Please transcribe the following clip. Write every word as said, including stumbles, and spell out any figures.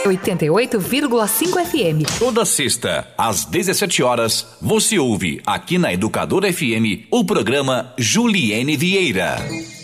oitenta e oito vírgula cinco F M. Toda sexta, às dezessete horas, você ouve aqui na Educadora F M o programa Juliene Vieira.